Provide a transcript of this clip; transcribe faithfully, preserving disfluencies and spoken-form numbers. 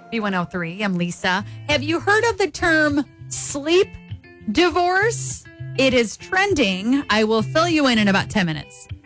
B one oh three. I'm Lisa. Have you heard of the term sleep divorce? It is trending. I will fill you in in about ten minutes.